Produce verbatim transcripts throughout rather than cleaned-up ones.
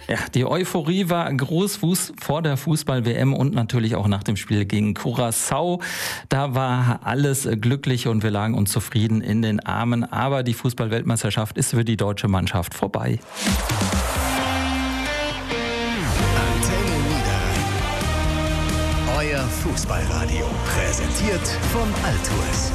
Ja, die Euphorie war groß Fuß vor der Fußball-W M und natürlich auch nach dem Spiel gegen Curaçao. Da war alles glücklich und wir lagen uns zufrieden in den Armen. Aber die Fußball-Weltmeisterschaft ist für die deutsche Mannschaft vorbei. Antenne Niederrhein. Euer Fußballradio. Präsentiert von Altours.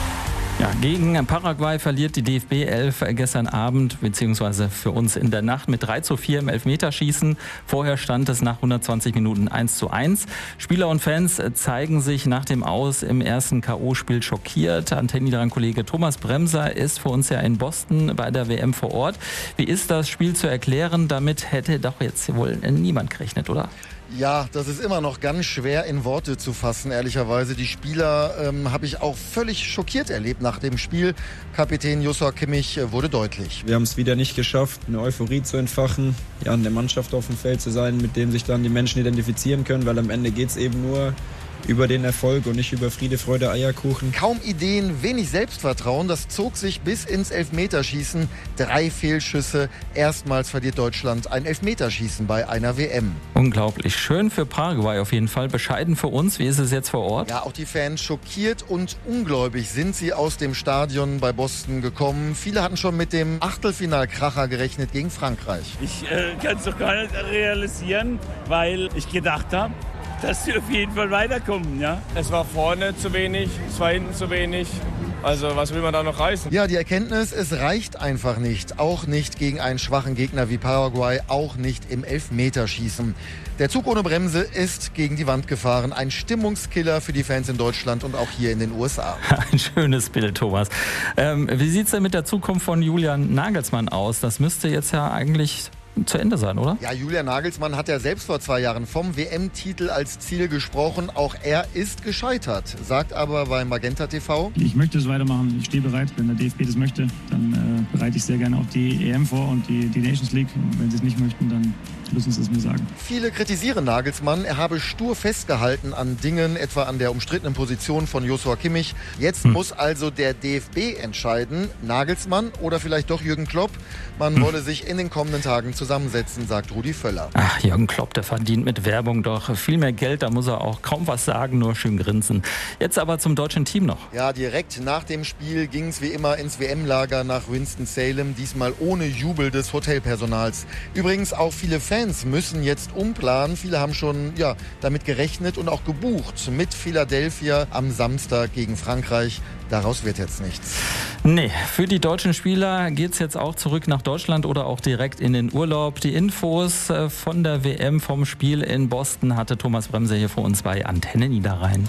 Ja, gegen Paraguay verliert die D F B elf gestern Abend, beziehungsweise für uns in der Nacht mit drei zu vier im Elfmeterschießen. Vorher stand es nach hundertzwanzig Minuten eins zu eins. Spieler und Fans zeigen sich nach dem Aus im ersten K O-Spiel schockiert. Antenne Niederrhein-Kollege Thomas Bremser ist für uns ja in Boston bei der W M vor Ort. Wie ist das Spiel zu erklären? Damit hätte doch jetzt wohl niemand gerechnet, oder? Ja, das ist immer noch ganz schwer in Worte zu fassen, ehrlicherweise. Die Spieler ähm, habe ich auch völlig schockiert erlebt nach dem Spiel. Kapitän Joshua Kimmich äh, wurde deutlich. Wir haben es wieder nicht geschafft, eine Euphorie zu entfachen, ja, eine Mannschaft auf dem Feld zu sein, mit dem sich dann die Menschen identifizieren können, weil am Ende geht es eben nur über den Erfolg und nicht über Friede, Freude, Eierkuchen. Kaum Ideen, wenig Selbstvertrauen, das zog sich bis ins Elfmeterschießen. Drei Fehlschüsse. Erstmals verliert Deutschland ein Elfmeterschießen bei einer W M. Unglaublich. Schön für Paraguay auf jeden Fall. Bescheiden für uns. Wie ist es jetzt vor Ort? Ja, auch die Fans schockiert und ungläubig sind sie aus dem Stadion bei Boston gekommen. Viele hatten schon mit dem Achtelfinalkracher gerechnet gegen Frankreich. Ich äh, kann es doch gar nicht realisieren, weil ich gedacht habe, dass sie auf jeden Fall weiterkommen, ja. Es war vorne zu wenig, es war hinten zu wenig. Also was will man da noch reißen? Ja, die Erkenntnis, es reicht einfach nicht. Auch nicht gegen einen schwachen Gegner wie Paraguay, auch nicht im Elfmeterschießen. Der Zug ohne Bremse ist gegen die Wand gefahren. Ein Stimmungskiller für die Fans in Deutschland und auch hier in den U S A. Ein schönes Bild, Thomas. Ähm, wie sieht es denn mit der Zukunft von Julian Nagelsmann aus? Das müsste jetzt ja eigentlich zu Ende sein, oder? Ja, Julian Nagelsmann hat ja selbst vor zwei Jahren vom W M-Titel als Ziel gesprochen. Auch er ist gescheitert, sagt aber bei Magenta T V: Ich möchte es weitermachen, ich stehe bereit. Wenn der D F B das möchte, dann äh, bereite ich sehr gerne auch die E M vor und die, die Nations League. Und wenn sie es nicht möchten, dann müssen sie es mir sagen. Viele kritisieren Nagelsmann, er habe stur festgehalten an Dingen, etwa an der umstrittenen Position von Joshua Kimmich. Jetzt hm. muss also der D F B entscheiden, Nagelsmann oder vielleicht doch Jürgen Klopp. Man hm. wolle sich in den kommenden Tagen zusammensetzen, sagt Rudi Völler. Ach, Jürgen Klopp, der verdient mit Werbung doch viel mehr Geld, da muss er auch kaum was sagen, nur schön grinsen. Jetzt aber zum deutschen Team noch. Ja, direkt nach dem Spiel ging es wie immer ins W M-Lager nach Winston-Salem, diesmal ohne Jubel des Hotelpersonals. Übrigens auch viele Fans müssen jetzt umplanen. Viele haben schon ja, damit gerechnet und auch gebucht mit Philadelphia am Samstag gegen Frankreich. Daraus wird jetzt nichts. Nee, für die deutschen Spieler geht es jetzt auch zurück nach Deutschland oder auch direkt in den Urlaub. Die Infos von der W M vom Spiel in Boston hatte Thomas Bremser hier für uns bei Antenne Niederrhein.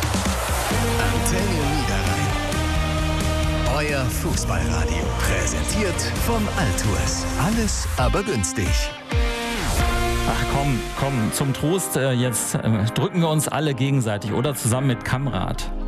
Antenne Niederrhein. Euer Fußballradio. Präsentiert von Altours. Alles aber günstig. Ach komm, komm, zum Trost, jetzt drücken wir uns alle gegenseitig oder zusammen mit Kamrat.